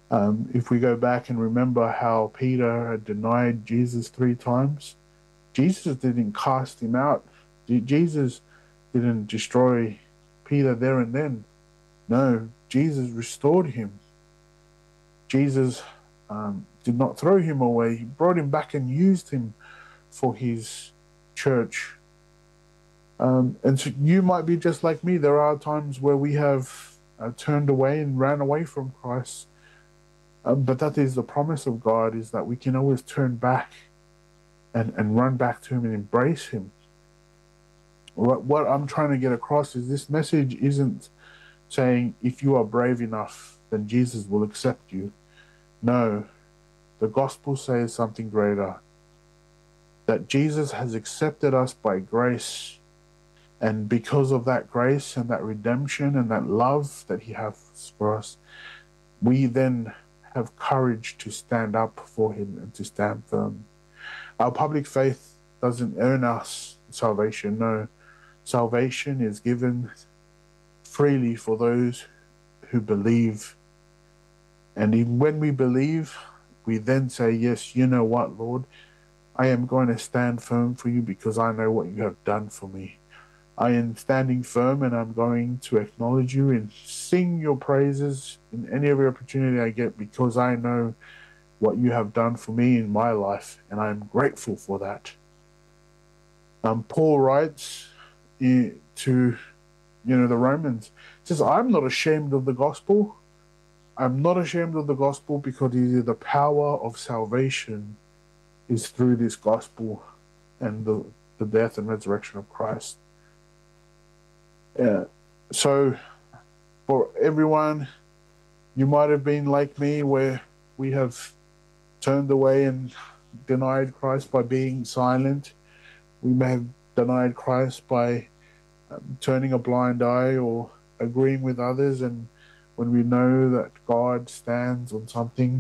If we go back and remember how Peter had denied Jesus 3 times, Jesus didn't cast him out. Jesus didn't destroy Peter there and then. No, Jesus restored him. Jesus did not throw him away. He brought him back and used him for his church. And so you might be just like me. There are times where we have turned away and ran away from Christ. But that is the promise of God, is that we can always turn back and run back to him and embrace him. What I'm trying to get across is this message isn't saying if you are brave enough, then Jesus will accept you. No, the gospel says something greater, that Jesus has accepted us by grace. And because of that grace and that redemption and that love that he has for us, we then have courage to stand up for him and to stand firm. Our public faith doesn't earn us salvation. No, salvation is given freely for those who believe. And even when we believe, we then say, yes, you know what, Lord, I am going to stand firm for you because I know what you have done for me. I am standing firm and I'm going to acknowledge you and sing your praises in any every opportunity I get because I know what you have done for me in my life, and I'm grateful for that. Paul writes to the Romans, says, I'm not ashamed of the gospel. I'm not ashamed of the gospel because the power of salvation is through this gospel and the death and resurrection of Christ. So for everyone, you might have been like me where we have turned away and denied Christ by being silent. We may have denied Christ by turning a blind eye or agreeing with others, and when we know that God stands on something,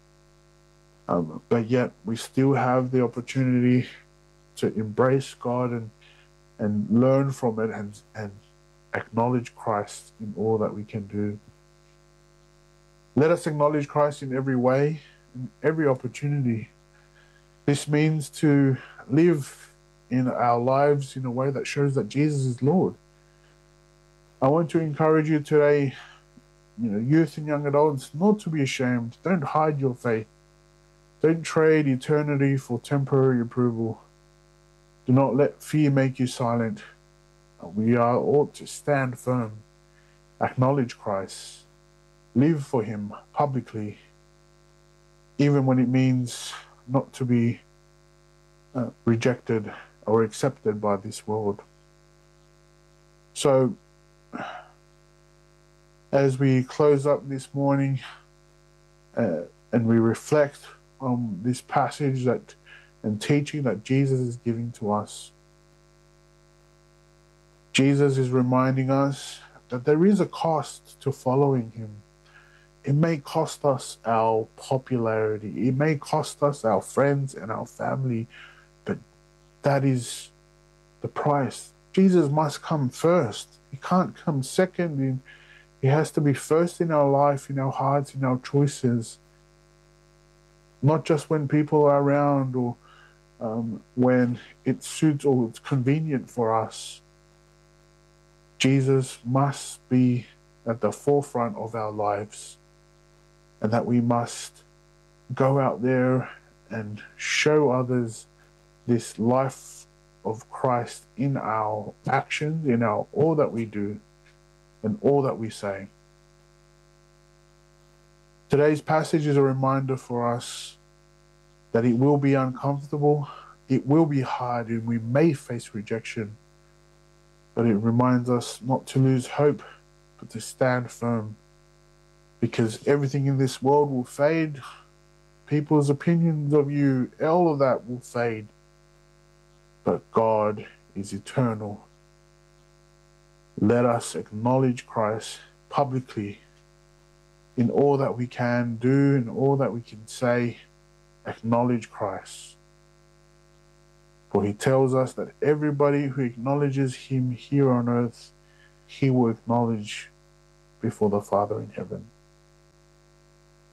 but yet we still have the opportunity to embrace God and learn from it and acknowledge Christ in all that we can do. Let us acknowledge Christ in every way, in every opportunity. This means to live in our lives in a way that shows that Jesus is Lord. I want to encourage you today, youth and young adults, not to be ashamed. Don't hide your faith. Don't trade eternity for temporary approval. Do not let fear make you silent. We are ought to stand firm, acknowledge Christ, live for him publicly, even when it means not to be rejected or accepted by this world. So, as we close up this morning and we reflect on this passage and teaching that Jesus is giving to us, Jesus is reminding us that there is a cost to following him. It may cost us our popularity. It may cost us our friends and our family, but that is the price. Jesus must come first. He can't come second. He has to be first in our life, in our hearts, in our choices. Not just when people are around or when it suits or it's convenient for us. Jesus must be at the forefront of our lives, and that we must go out there and show others this life of Christ in our actions, in all that we do and all that we say. Today's passage is a reminder for us that it will be uncomfortable, it will be hard, and we may face rejection. But it reminds us not to lose hope, but to stand firm. Because everything in this world will fade. People's opinions of you, all of that will fade. But God is eternal. Let us acknowledge Christ publicly in all that we can do, in all that we can say. Acknowledge Christ. For he tells us that everybody who acknowledges him here on earth, he will acknowledge before the Father in heaven.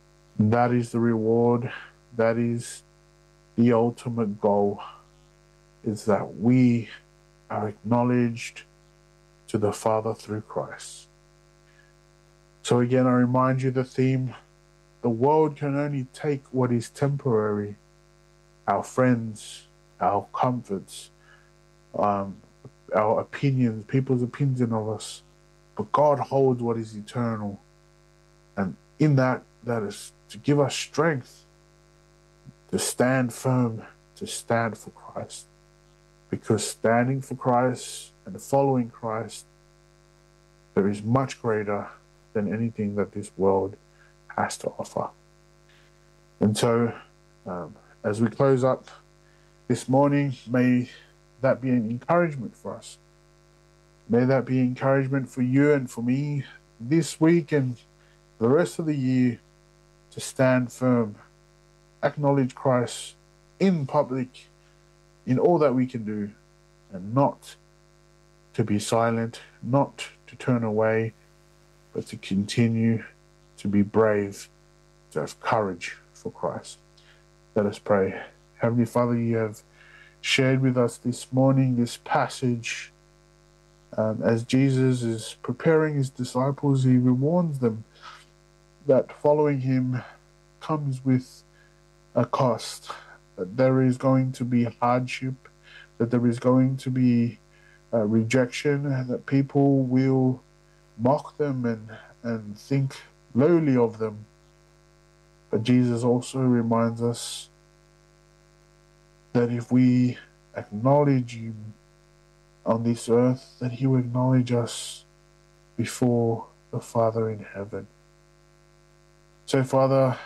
And that is the reward. That is the ultimate goal, is that we are acknowledged to the Father through Christ. So again, I remind you the theme: the world can only take what is temporary, our friends, our comforts, our opinions, people's opinion of us. But God holds what is eternal. And in that is to give us strength to stand firm, to stand for Christ. Because standing for Christ and following Christ, there is much greater than anything that this world has to offer. And so, as we close up this morning, may that be an encouragement for us. May that be encouragement for you and for me this week and the rest of the year, to stand firm, acknowledge Christ in public, in all that we can do, and not to be silent, not to turn away, but to continue to be brave, to have courage for Christ. Let us pray. Heavenly Father, you have shared with us this morning this passage. As Jesus is preparing his disciples, he warns them that following him comes with a cost, that there is going to be hardship, that there is going to be rejection, that people will mock them and think lowly of them. But Jesus also reminds us that if we acknowledge him on this earth, that he will acknowledge us before the Father in heaven. So, Father,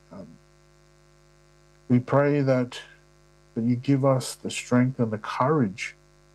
we pray that you give us the strength and the courage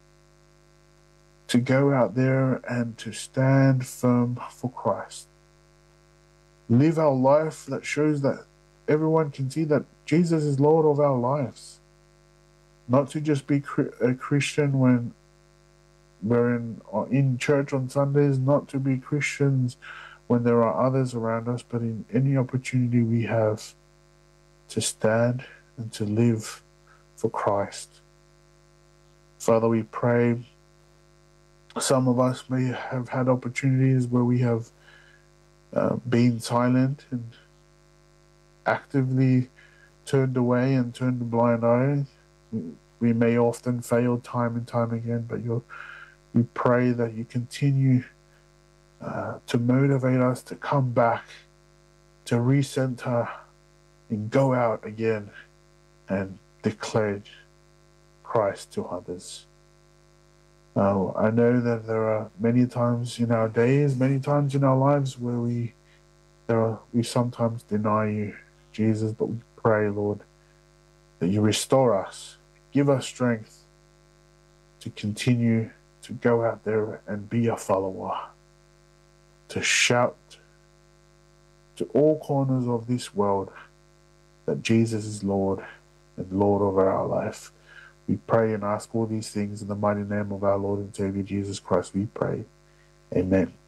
to go out there and to stand firm for Christ. Live our life that shows that everyone can see that Jesus is Lord of our lives. Not to just be a Christian when we're in church on Sundays, not to be Christians when there are others around us, but in any opportunity we have to stand and to live for Christ. Father, we pray some of us may have had opportunities where we have been silent and actively turned away and turned a blind eye. We may often fail time and time again, but we pray that you continue to motivate us to come back, to recenter, and go out again and declare Christ to others. I know that there are many times in our days, many times in our lives where we sometimes deny you, Jesus, but we pray, Lord, that you restore us, give us strength to continue to go out there and be a follower, to shout to all corners of this world that Jesus is Lord and Lord over our life. We pray and ask all these things in the mighty name of our Lord and Savior Jesus Christ, we pray. Amen.